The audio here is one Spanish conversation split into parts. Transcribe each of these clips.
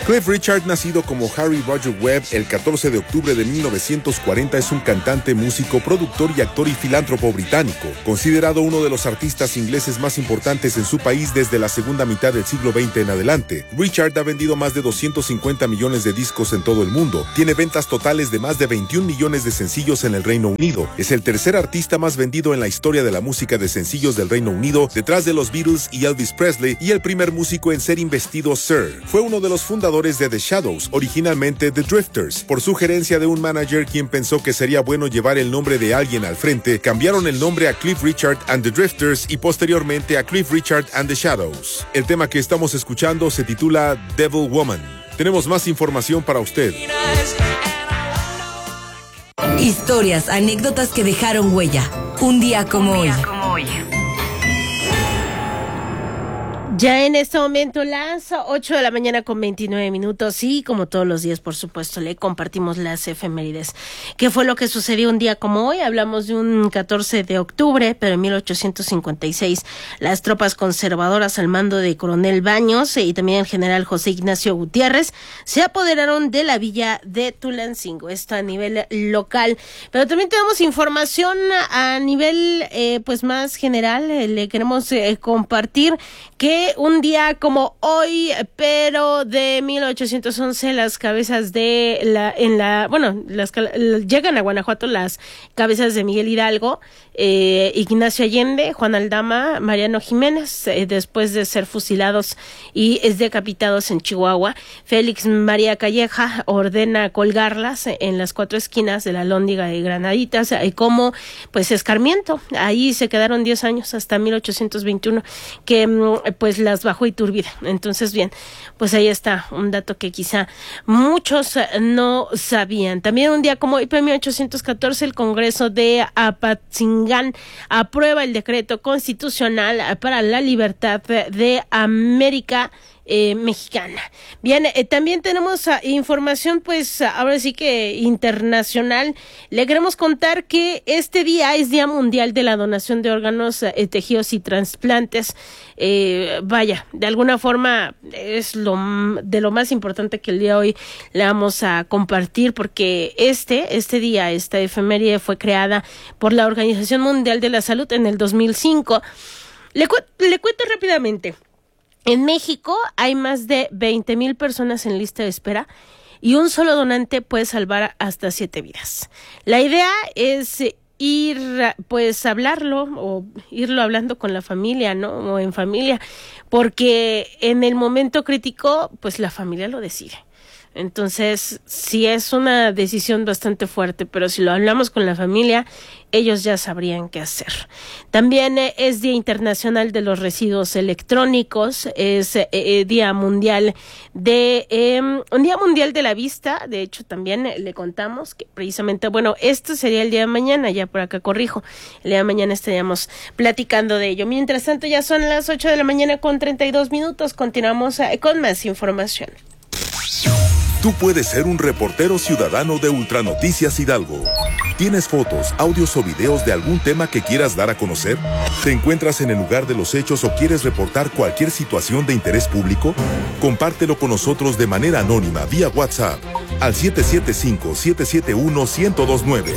Cliff Richard, nacido como Harry Roger Webb el 14 de octubre de 1940, es un cantante, músico, productor y actor y filántropo británico, considerado uno de los artistas ingleses más importantes en su país desde la segunda mitad del siglo XX en adelante. Richard ha vendido más de 250 millones de discos en todo el mundo, tiene ventas totales de más de 21 millones de sencillos en el Reino Unido, es el tercer artista más vendido en la historia de la música de sencillos del Reino Unido, detrás de los Beatles y Elvis Presley, y el primer músico en ser investido Sir. Fue uno de los fundadores de The Shadows, originalmente The Drifters. Por sugerencia de un manager quien pensó que sería bueno llevar el nombre de alguien al frente, cambiaron el nombre a Cliff Richard and the Drifters y posteriormente a Cliff Richard and the Shadows. El tema que estamos escuchando se titula Devil Woman. Tenemos más información para usted. Historias, anécdotas que dejaron huella. Un día como hoy. Ya en este momento las 8 de la mañana con 29 minutos y como todos los días, por supuesto, le compartimos las efemérides. ¿Qué fue lo que sucedió un día como hoy? Hablamos de un 14 de octubre, pero en 1856 las tropas conservadoras al mando de Coronel Baños y también el general José Ignacio Gutiérrez se apoderaron de la villa de Tulancingo, esto a nivel local. Pero también tenemos información a nivel pues más general. Le queremos compartir que un día como hoy, pero de 1811, las cabezas de llegan a Guanajuato las cabezas de Miguel Hidalgo, Ignacio Allende, Juan Aldama, Mariano Jiménez, después de ser fusilados y decapitados en Chihuahua. Félix María Calleja ordena colgarlas en las 4 esquinas de la Lóndiga de Granaditas como pues escarmiento. Ahí se quedaron 10 años hasta 1821 que pues las bajó Iturbide. Entonces, bien, pues ahí está un dato que quizá muchos no sabían. También un día como hoy, en 1814, el Congreso de Apatzingán aprueba el decreto constitucional para la libertad de América mexicana. Bien, también tenemos información, pues ahora sí que internacional. Le queremos contar que este día es Día Mundial de la Donación de Órganos, Tejidos y Trasplantes. De alguna forma es de lo más importante que el día de hoy le vamos a compartir, porque este día, esta efeméride fue creada por la Organización Mundial de la Salud en el 2005. Le cuento rápidamente. En México hay más de 20,000 personas en lista de espera y un solo donante puede salvar hasta 7 vidas. La idea es hablarlo o irlo hablando con la familia, ¿no? O en familia, porque en el momento crítico, pues la familia lo decide. Entonces, sí es una decisión bastante fuerte, pero si lo hablamos con la familia, ellos ya sabrían qué hacer. También es Día Internacional de los Residuos Electrónicos, es Día Mundial de la Vista. De hecho, también le contamos que precisamente, esto sería el día de mañana, ya por acá corrijo, el día de mañana estaríamos platicando de ello. Mientras tanto, ya son las 8 de la mañana con 32 minutos, continuamos con más información. Tú puedes ser un reportero ciudadano de Ultranoticias Hidalgo. ¿Tienes fotos, audios o videos de algún tema que quieras dar a conocer? ¿Te encuentras en el lugar de los hechos o quieres reportar cualquier situación de interés público? Compártelo con nosotros de manera anónima vía WhatsApp al 775-771-1029.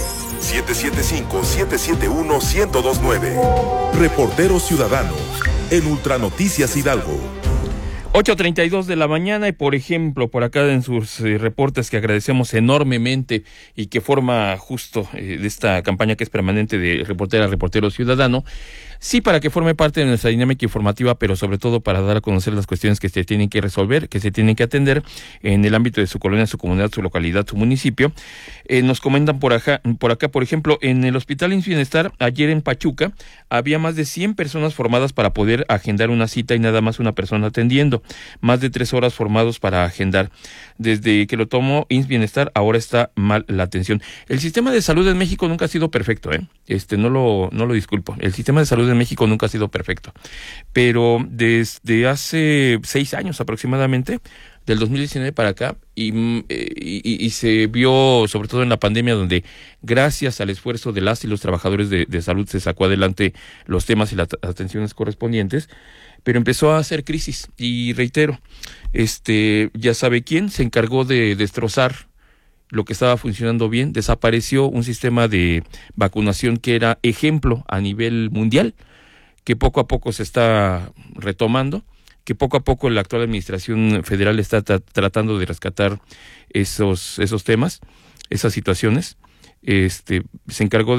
775-771-1029. Reporteros Ciudadanos en Ultranoticias Hidalgo. 8:32 de la mañana y, por ejemplo, por acá en sus reportes que agradecemos enormemente y que forma justo de esta campaña que es permanente de Reportero Ciudadano, sí, para que forme parte de nuestra dinámica informativa, pero sobre todo para dar a conocer las cuestiones que se tienen que resolver, que se tienen que atender en el ámbito de su colonia, su comunidad, su localidad, su municipio. Nos comentan por acá, por ejemplo, en el Hospital IMSS Bienestar, ayer en Pachuca, había más de 100 personas formadas para poder agendar una cita y nada más una persona atendiendo. Más de 3 horas formados para agendar. Desde que lo tomó IMSS Bienestar, ahora está mal la atención. El sistema de salud en México nunca ha sido perfecto, no lo disculpo. El sistema de salud en México nunca ha sido perfecto. Pero desde hace 6 años aproximadamente, del 2019 para acá, y se vio sobre todo en la pandemia, donde gracias al esfuerzo de las y los trabajadores de salud se sacó adelante los temas y las atenciones correspondientes. pero empezó a hacer crisis y reitero, ya sabe quién se encargó de destrozar lo que estaba funcionando bien, desapareció un sistema de vacunación que era ejemplo a nivel mundial, que poco a poco se está retomando, que poco a poco la actual administración federal está tratando de rescatar esos temas, esas situaciones. Se encargó